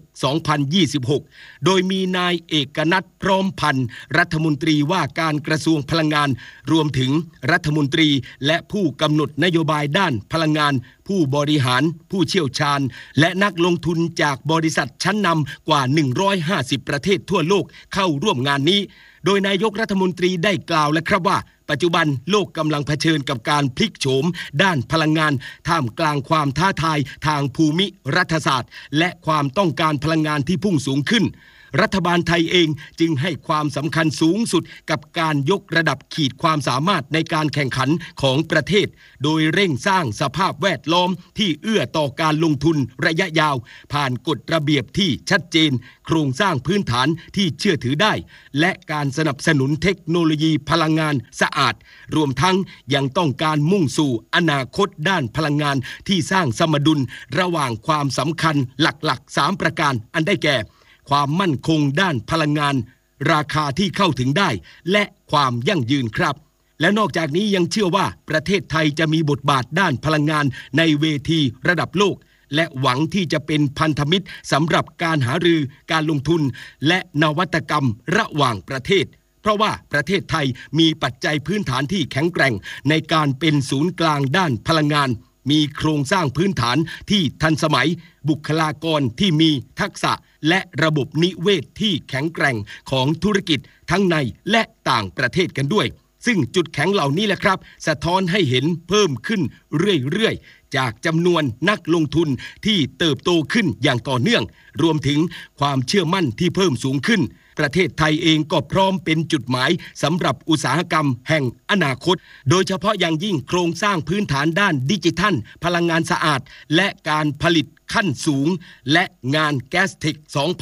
2026โดยมีนายเอกนัทพร้อมพันธ์รัฐมนตรีว่าการกระทรวงพลังงานรวมถึงรัฐมนตรีและผู้กำหนดนโยบายด้านพลังงานผู้บริหารผู้เชี่ยวชาญและนักลงทุนจากบริษัทชั้นนำกว่า150ประเทศทั่วโลกเข้าร่วมงานนี้โดยนายกรัฐมนตรีได้กล่าวแล้วครับว่าปัจจุบันโลกกำลังเผชิญกับการพลิกโฉมด้านพลังงานท่ามกลางความท้าทายทางภูมิรัฐศาสตร์และความต้องการพลังงานที่พุ่งสูงขึ้นรัฐบาลไทยเองจึงให้ความสำคัญสูงสุดกับการยกระดับขีดความสามารถในการแข่งขันของประเทศโดยเร่งสร้างสภาพแวดล้อมที่เอื้อต่อการลงทุนระยะยาวผ่านกฎระเบียบที่ชัดเจนโครงสร้างพื้นฐานที่เชื่อถือได้และการสนับสนุนเทคโนโลยีพลังงานสะอาดรวมทั้งยังต้องการมุ่งสู่อนาคตด้านพลังงานที่สร้างสมดุลระหว่างความสำคัญหลักๆ3ประการอันได้แก่ความมั่นคงด้านพลังงานราคาที่เข้าถึงได้และความยั่งยืนครับและนอกจากนี้ยังเชื่อว่าประเทศไทยจะมีบทบาทด้านพลังงานในเวทีระดับโลกและหวังที่จะเป็นพันธมิตรสำหรับการหารือการลงทุนและนวัตกรรมระหว่างประเทศเพราะว่าประเทศไทยมีปัจจัยพื้นฐานที่แข็งแกร่งในการเป็นศูนย์กลางด้านพลังงานมีโครงสร้างพื้นฐานที่ทันสมัยบุคลากรที่มีทักษะและระบบนิเวศที่แข็งแกร่งของธุรกิจทั้งในและต่างประเทศกันด้วยซึ่งจุดแข็งเหล่านี้แหละครับสะท้อนให้เห็นเพิ่มขึ้นเรื่อยๆจากจำนวนนักลงทุนที่เติบโตขึ้นอย่างต่อเนื่องรวมถึงความเชื่อมั่นที่เพิ่มสูงขึ้นประเทศไทยเองก็พร้อมเป็นจุดหมายสำหรับอุตสาหกรรมแห่งอนาคตโดยเฉพาะอย่างยิ่งโครงสร้างพื้นฐานด้านดิจิทัลพลังงานสะอาดและการผลิตขั้นสูงและงาน Gastech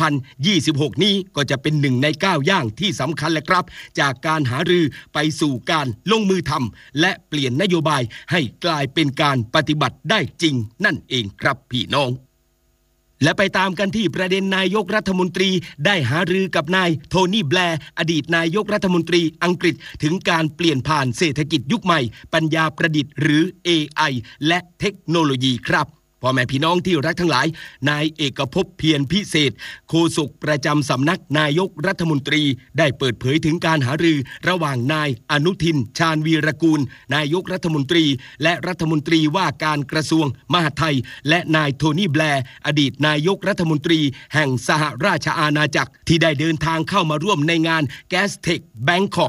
2026นี้ก็จะเป็น1ใน9ย่างที่สำคัญแหละครับจากการหารือไปสู่การลงมือทำและเปลี่ยนนโยบายให้กลายเป็นการปฏิบัติได้จริงนั่นเองครับพี่น้องและไปตามกันที่ประเด็นนายกรัฐมนตรีได้หารือกับนายโทนี่แบร์อดีตนายกรัฐมนตรีอังกฤษถึงการเปลี่ยนผ่านเศรษฐกิจยุคใหม่ปัญญาประดิษฐ์หรือ AI และเทคโนโลยีครับพ่อแม่พี่น้องที่รักทั้งหลายนายเอกภพเพียรพิเศษโฆษกประจำสำนักนายกรัฐมนตรีได้เปิดเผยถึงการหารือระหว่างนายอนุทินชาญวีรกูลนายกรัฐมนตรีและรัฐมนตรีว่าการกระทรวงมหาดไทยและนายโทนี่แบร์อดีตนายกรัฐมนตรีแห่งสหราชอาณาจักรที่ได้เดินทางเข้ามาร่วมในงาน Gastech Bangkok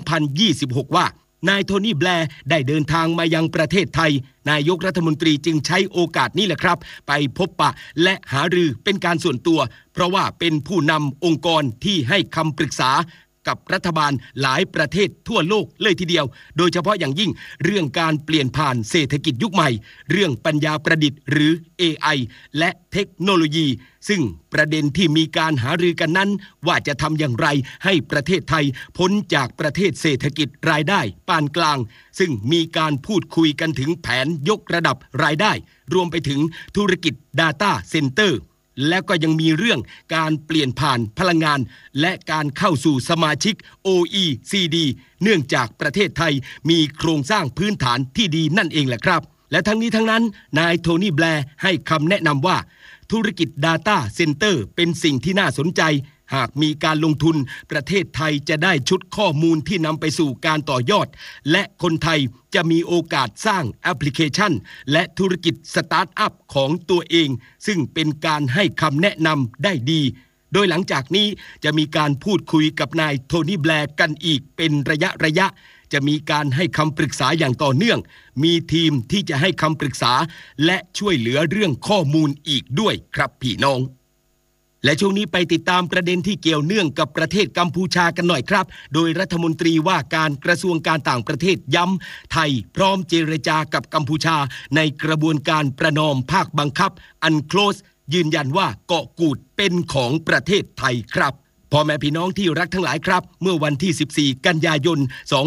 2026ว่านายโทนี่แบร์ได้เดินทางมายังประเทศไทยนายกรัฐมนตรีจึงใช้โอกาสนี้แหละครับไปพบปะและหารือเป็นการส่วนตัวเพราะว่าเป็นผู้นำองค์กรที่ให้คำปรึกษากับรัฐบาลหลายประเทศทั่วโลกเลยทีเดียวโดยเฉพาะอย่างยิ่งเรื่องการเปลี่ยนผ่านเศรษฐกิจยุคใหม่เรื่องปัญญาประดิษฐ์หรือ AI และเทคโนโลยีซึ่งประเด็นที่มีการหารือกันนั้นว่าจะทำอย่างไรให้ประเทศไทยพ้นจากประเทศเศรษฐกิจรายได้ปานกลางซึ่งมีการพูดคุยกันถึงแผนยกระดับรายได้รวมไปถึงธุรกิจ Data Centerและก็ยังมีเรื่องการเปลี่ยนผ่านพลังงานและการเข้าสู่สมาชิก OECD เนื่องจากประเทศไทยมีโครงสร้างพื้นฐานที่ดีนั่นเองแหละครับและทั้งนี้ทั้งนั้นนายโทนี่แบร์ให้คำแนะนำว่าธุรกิจ Data Center เป็นสิ่งที่น่าสนใจหากมีการลงทุนประเทศไทยจะได้ชุดข้อมูลที่นำไปสู่การต่อยอดและคนไทยจะมีโอกาสสร้างแอปพลิเคชันและธุรกิจสตาร์ทอัพของตัวเองซึ่งเป็นการให้คำแนะนำได้ดีโดยหลังจากนี้จะมีการพูดคุยกับนายโทนี่แบร์กันอีกเป็นระยะจะมีการให้คำปรึกษาอย่างต่อเนื่องมีทีมที่จะให้คำปรึกษาและช่วยเหลือเรื่องข้อมูลอีกด้วยครับพี่น้องและช่วงนี้ไปติดตามประเด็นที่เกี่ยวเนื่องกับประเทศกัมพูชากันหน่อยครับโดยรัฐมนตรีว่าการกระทรวงการต่างประเทศย้ำไทยพร้อมเจรจากับกัมพูชาในกระบวนการประนอมภาคบังคับUNCLOSยืนยันว่าเกาะกูดเป็นของประเทศไทยครับพ่อแม่พี่น้องที่รักทั้งหลายครับเมื่อวันที่14กันยายน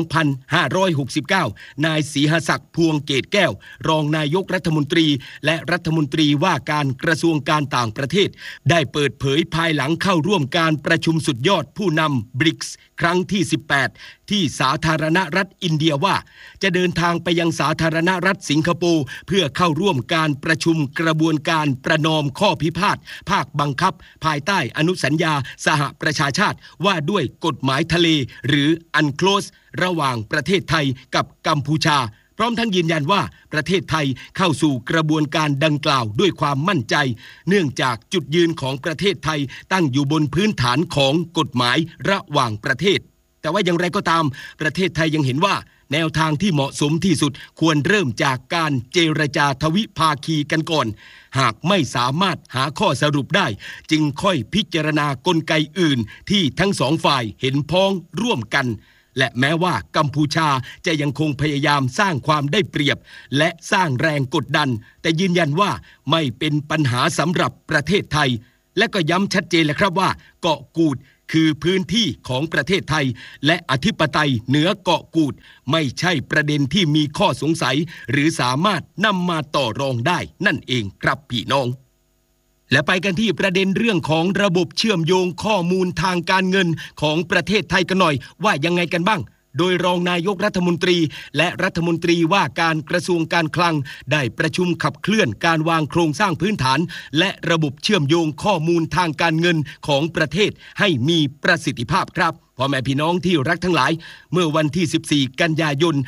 2569นายศรีหศักดิ์พวงเกตแก้วรองนายกรัฐมนตรีและรัฐมนตรีว่าการกระทรวงการต่างประเทศได้เปิดเผยภายหลังเข้าร่วมการประชุมสุดยอดผู้นำ BRICS ครั้งที่18ที่สาธารณรัฐอินเดียว่าจะเดินทางไปยังสาธารณรัฐสิงคโปร์เพื่อเข้าร่วมการประชุมกระบวนการประนอมข้อพิพาทภาคบังคับภายใต้อนุสัญญาสหประชาชาติว่าด้วยกฎหมายทะเลหรือ UNCLOS ระหว่างประเทศไทยกับกัมพูชาพร้อมทั้งยืนยันว่าประเทศไทยเข้าสู่กระบวนการดังกล่าวด้วยความมั่นใจเนื่องจากจุดยืนของประเทศไทยตั้งอยู่บนพื้นฐานของกฎหมายระหว่างประเทศแต่ว่าอย่างไรก็ตามประเทศไทยยังเห็นว่าแนวทางที่เหมาะสมที่สุดควรเริ่มจากการเจรจาทวิภาคีกันก่อนหากไม่สามารถหาข้อสรุปได้จึงค่อยพิจารณากลไกอื่นที่ทั้งสองฝ่ายเห็นพ้องร่วมกันและแม้ว่ากัมพูชาจะยังคงพยายามสร้างความได้เปรียบและสร้างแรงกดดันแต่ยืนยันว่าไม่เป็นปัญหาสำหรับประเทศไทยและก็ย้ำชัดเจนเลยครับว่าเกาะกูดคือพื้นที่ของประเทศไทยและอธิปไตยเหนือเกาะกูดไม่ใช่ประเด็นที่มีข้อสงสัยหรือสามารถนำมาต่อรองได้นั่นเองครับพี่น้องและไปกันที่ประเด็นเรื่องของระบบเชื่อมโยงข้อมูลทางการเงินของประเทศไทยกันหน่อยว่ายังไงกันบ้างโดยรองนายกรัฐมนตรีและรัฐมนตรีว่าการกระทรวงการคลังได้ประชุมขับเคลื่อนการวางโครงสร้างพื้นฐานและระบบเชื่อมโยงข้อมูลทางการเงินของประเทศให้มีประสิทธิภาพครับพ่อแม่พี่น้องที่รักทั้งหลายเมื่อวันที่14กันยายน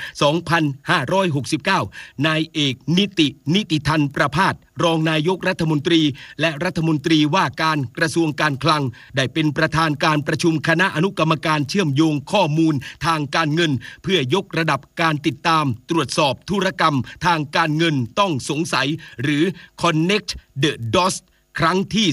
2569นายเอกนิติธันประภาสรองนายกรัฐมนตรีและรัฐมนตรีว่าการกระทรวงการคลังได้เป็นประธานการประชุมคณะอนุกรรมการเชื่อมโยงข้อมูลทางการเงินเพื่อยกระดับการติดตามตรวจสอบธุรกรรมทางการเงินต้องสงสัยหรือ Connect the Dots ครั้งที่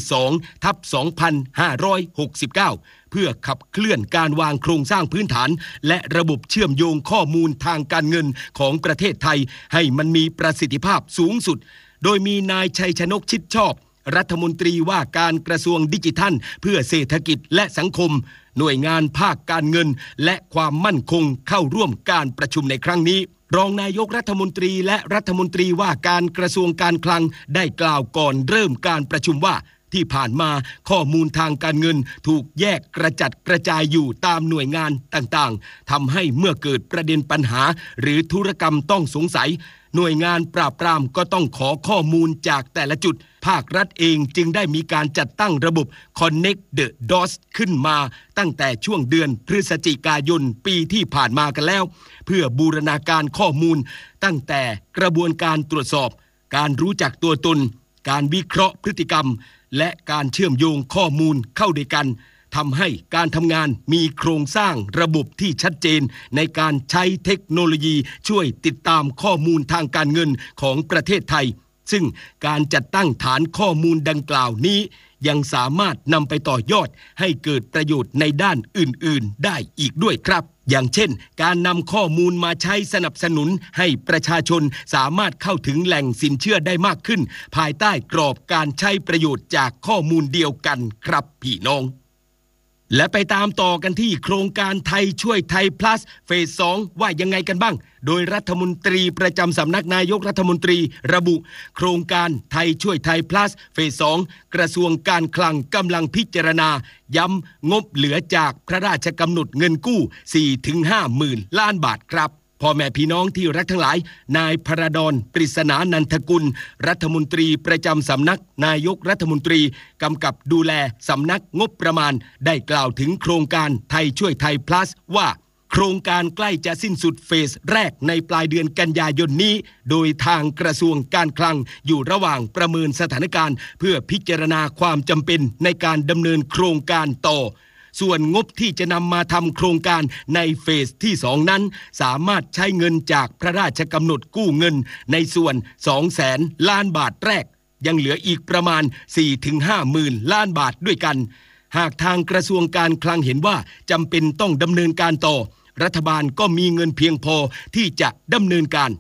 2/2569เพื่อขับเคลื่อนการวางโครงสร้างพื้นฐานและระบบเชื่อมโยงข้อมูลทางการเงินของประเทศไทยให้มันมีประสิทธิภาพสูงสุดโดยมีนายชัยชนกชิดชอบรัฐมนตรีว่าการกระทรวงดิจิทัลเพื่อเศรษฐกิจและสังคมหน่วยงานภาคการเงินและความมั่นคงเข้าร่วมการประชุมในครั้งนี้รองนายกรัฐมนตรีและรัฐมนตรีว่าการกระทรวงการคลังได้กล่าวก่อนเริ่มการประชุมว่าที่ผ่านมาข้อมูลทางการเงินถูกแยกกระจัดกระจายอยู่ตามหน่วยงานต่างๆทำให้เมื่อเกิดประเด็นปัญหาหรือธุรกรรมต้องสงสัยหน่วยงานปราบปรามก็ต้องขอข้อมูลจากแต่ละจุดภาครัฐเองจึงได้มีการจัดตั้งระบบ Connect the Dots ขึ้นมาตั้งแต่ช่วงเดือนพฤศจิกายนปีที่ผ่านมากันแล้วเพื่อบูรณาการข้อมูลตั้งแต่กระบวนการตรวจสอบการรู้จักตัวตนการวิเคราะห์พฤติกรรมและการเชื่อมโยงข้อมูลเข้าด้วยกันทำให้การทำงานมีโครงสร้างระบบที่ชัดเจนในการใช้เทคโนโลยีช่วยติดตามข้อมูลทางการเงินของประเทศไทยซึ่งการจัดตั้งฐานข้อมูลดังกล่าวนี้ยังสามารถนำไปต่อยอดให้เกิดประโยชน์ในด้านอื่นๆได้อีกด้วยครับอย่างเช่นการนำข้อมูลมาใช้สนับสนุนให้ประชาชนสามารถเข้าถึงแหล่งสินเชื่อได้มากขึ้นภายใต้กรอบการใช้ประโยชน์จากข้อมูลเดียวกันครับพี่น้องและไปตามต่อกันที่โครงการไทยช่วยไทย plus เฟส 2ว่ายังไงกันบ้างโดยรัฐมนตรีประจำสำนักนายกรัฐมนตรีระบุโครงการไทยช่วยไทย plus เฟส 2กระทรวงการคลังกำลังพิจารณาย้ำงบเหลือจากพระราชกำหนดเงินกู้ 4-5 หมื่นล้านบาทครับพ่อแม่พี่น้องที่รักทั้งหลายนายพระดอนปริศนานันทกุลรัฐมนตรีประจำสำนักนายกรัฐมนตรีกำกับดูแลสำนักงบประมาณได้กล่าวถึงโครงการไทยช่วยไทย plus ว่าโครงการใกล้จะสิ้นสุดเฟสแรกในปลายเดือนกันยายนนี้โดยทางกระทรวงการคลังอยู่ระหว่างประเมินสถานการณ์เพื่อพิจารณาความจำเป็นในการดำเนินโครงการต่อส่วนงบที่จะนำมาทำโครงการในเฟสที่2นั้นสามารถใช้เงินจากพระราชกำหนดกู้เงินในส่วน 200,000 ล้านบาทแรกยังเหลืออีกประมาณ 4-5 หมื่นล้านบาทด้วยกันหากทางกระทรวงการคลังเห็นว่าจำเป็นต้องดำเนินการต่อรัฐบาลก็มีเงินเพียงพอที่จะดำเนินการ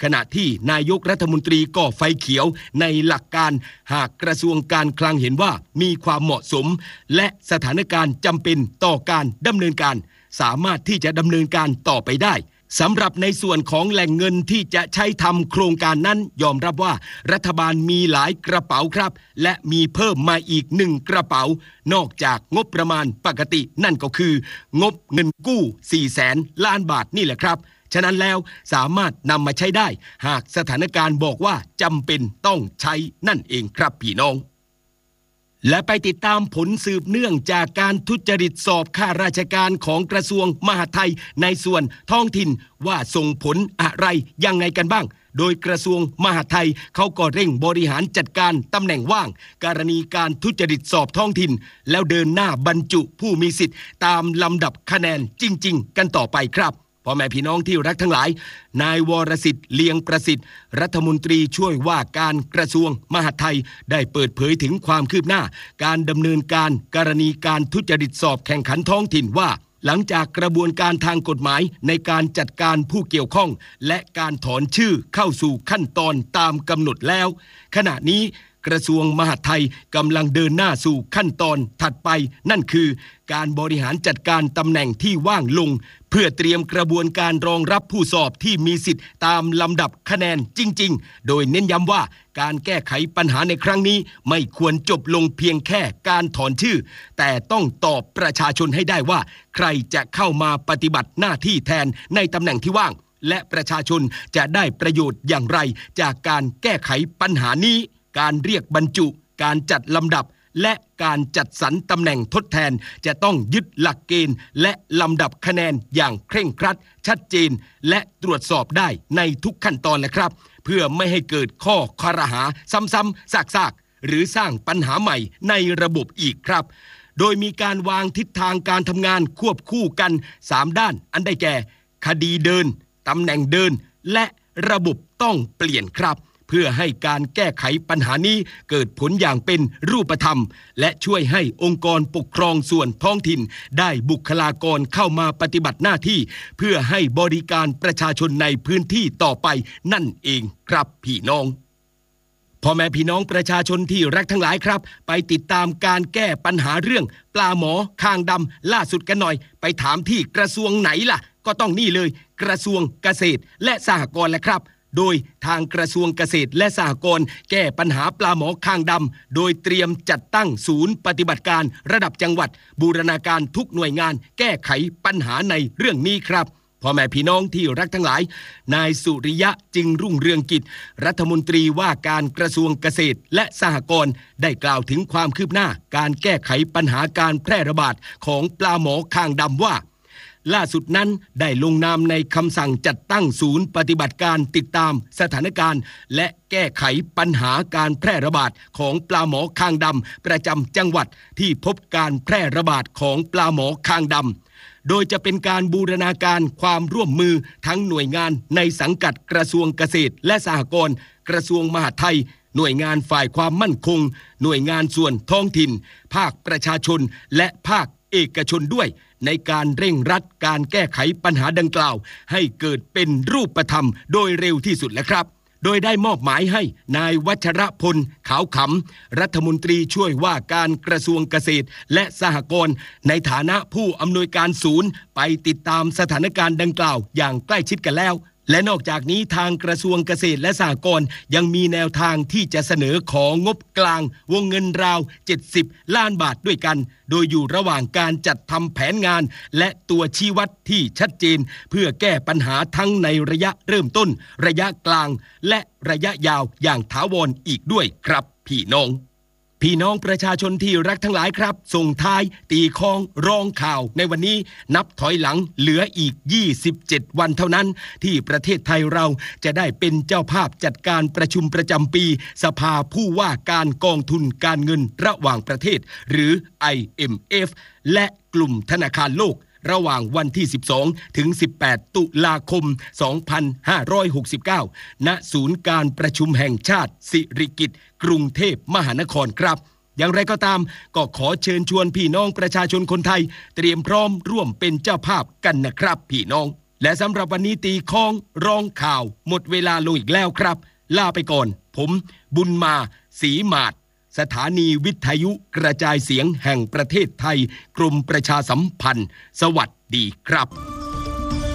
ขณะที่นายกรัฐมนตรีก็ไฟเขียวในหลักการหากกระทรวงการคลังเห็นว่ามีความเหมาะสมและสถานการณ์จำเป็นต่อการดำเนินการสามารถที่จะดำเนินการต่อไปได้สำหรับในส่วนของแหล่งเงินที่จะใช้ทำโครงการนั้นยอมรับว่ารัฐบาลมีหลายกระเป๋าครับและมีเพิ่มมาอีก1กระเป๋านอกจากงบประมาณปกตินั่นก็คืองบเงินกู้ 400,000 ล้านบาทนี่แหละครับฉะนั้นแล้วสามารถนำมาใช้ได้หากสถานการณ์บอกว่าจำเป็นต้องใช้นั่นเองครับพี่น้องและไปติดตามผลสืบเนื่องจากการทุจริตสอบข้าราชการของกระทรวงมหาดไทยในส่วนท้องถิ่นว่าส่งผลอะไรยังไงกันบ้างโดยกระทรวงมหาดไทยเขาก็เร่งบริหารจัดการตำแหน่งว่างกรณีการทุจริตสอบท้องถิ่นแล้วเดินหน้าบรรจุผู้มีสิทธิ์ตามลำดับคะแนนจริงๆกันต่อไปครับพ่อแม่พี่น้องที่รักทั้งหลายนายวรสิทธิ์เลียงประสิทธิ์รัฐมนตรีช่วยว่าการกระทรวงมหาดไทยได้เปิดเผยถึงความคืบหน้าการดำเนินการกรณีการทุจริตสอบแข่งขันท้องถิ่นว่าหลังจากกระบวนการทางกฎหมายในการจัดการผู้เกี่ยวข้องและการถอนชื่อเข้าสู่ขั้นตอนตามกำหนดแล้วขณะนี้กระทรวงมหาดไทยกำลังเดินหน้าสู่ขั้นตอนถัดไปนั่นคือการบริหารจัดการตำแหน่งที่ว่างลงเพื่อเตรียมกระบวนการรองรับผู้สอบที่มีสิทธิ์ตามลำดับคะแนนจริงๆโดยเน้นย้ำว่าการแก้ไขปัญหาในครั้งนี้ไม่ควรจบลงเพียงแค่การถอนชื่อแต่ต้องตอบประชาชนให้ได้ว่าใครจะเข้ามาปฏิบัติหน้าที่แทนในตำแหน่งที่ว่างและประชาชนจะได้ประโยชน์อย่างไรจากการแก้ไขปัญหานี้การเรียกบรรจุการจัดลำดับและการจัดสรรตำแหน่งทดแทนจะต้องยึดหลักเกณฑ์และลำดับคะแนนอย่างเคร่งครัดชัดเจนและตรวจสอบได้ในทุกขั้นตอนเลยครับเพื่อไม่ให้เกิดข้อครหาซ้ำๆซากๆหรือสร้างปัญหาใหม่ในระบบอีกครับโดยมีการวางทิศทางการทำงานควบคู่กัน3ด้านอันได้แก่คดีเดินตำแหน่งเดินและระบบต้องเปลี่ยนครับเพื่อให้การแก้ไขปัญหานี้เกิดผลอย่างเป็นรูปธรรมและช่วยให้องค์กรปกครองส่วนท้องถิ่นได้บุคลากรเข้ามาปฏิบัติหน้าที่เพื่อให้บริการประชาชนในพื้นที่ต่อไปนั่นเองครับพี่น้องพ่อแม่พี่น้องประชาชนที่รักทั้งหลายครับไปติดตามการแก้ปัญหาเรื่องปลาหมอคางดำล่าสุดกันหน่อยไปถามที่กระทรวงไหนล่ะก็ต้องนี่เลยกระทรวงเกษตรและสหกรณ์แหละครับโดยทางกระทรวงเกษตรและสหกรณ์แก้ปัญหาปลาหมอคางดำโดยเตรียมจัดตั้งศูนย์ปฏิบัติการระดับจังหวัดบูรณาการทุกหน่วยงานแก้ไขปัญหาในเรื่องนี้ครับพ่อแม่พี่น้องที่รักทั้งหลายนายสุริยะจึงรุ่งเรืองกิจรัฐมนตรีว่าการกระทรวงเกษตรและสหกรณ์ได้กล่าวถึงความคืบหน้าการแก้ไขปัญหาการแพร่ระบาดของปลาหมอคางดำว่าล่าสุดนั้นได้ลงนามในคำสั่งจัดตั้งศูนย์ปฏิบัติการติดตามสถานการณ์และแก้ไขปัญหาการแพร่ระบาดของปลาหมอคางดำประจำจังหวัดที่พบการแพร่ระบาดของปลาหมอคางดำโดยจะเป็นการบูรณาการความร่วมมือทั้งหน่วยงานในสังกัดกระทรวงเกษตรและสหกรณ์กระทรวงมหาดไทยหน่วยงานฝ่ายความมั่นคงหน่วยงานส่วนท้องถิ่นภาคประชาชนและภาคเอกชนด้วยในการเร่งรัดการแก้ไขปัญหาดังกล่าวให้เกิดเป็นรูปธรรมโดยเร็วที่สุดแล้วครับโดยได้มอบหมายให้นายวัชรพลขาวขำรัฐมนตรีช่วยว่าการกระทรวงเกษตรและสหกรณ์ในฐานะผู้อำนวยการศูนย์ไปติดตามสถานการณ์ดังกล่าวอย่างใกล้ชิดกันแล้วและนอกจากนี้ทางกระทรวงเกษตรและสหกรณ์ยังมีแนวทางที่จะเสนอของงบกลางวงเงินราว70 ล้านบาทด้วยกันโดยอยู่ระหว่างการจัดทำแผนงานและตัวชี้วัดที่ชัดเจนเพื่อแก้ปัญหาทั้งในระยะเริ่มต้นระยะกลางและระยะยาวอย่างถาวรอีกด้วยครับพี่น้องประชาชนที่รักทั้งหลายครับส่งท้ายตีคล้องร้องข่าวในวันนี้นับถอยหลังเหลืออีก27วันเท่านั้นที่ประเทศไทยเราจะได้เป็นเจ้าภาพจัดการประชุมประจำปีสภาผู้ว่าการกองทุนการเงินระหว่างประเทศหรือ IMF และกลุ่มธนาคารโลกระหว่างวันที่12ถึง18ตุลาคม2569ณศูนย์การประชุมแห่งชาติสิริกิติ์กรุงเทพมหานครครับอย่างไรก็ตามก็ขอเชิญชวนพี่น้องประชาชนคนไทยเตรียมพร้อมร่วมเป็นเจ้าภาพกันนะครับพี่น้องและสำหรับวันนี้ตีค้องร้องข่าวหมดเวลาลงอีกแล้วครับลาไปก่อนผมบุญมาศรีหมาดสถานีวิทยุกระจายเสียงแห่งประเทศไทยกรมประชาสัมพันธ์สวัสดีครับ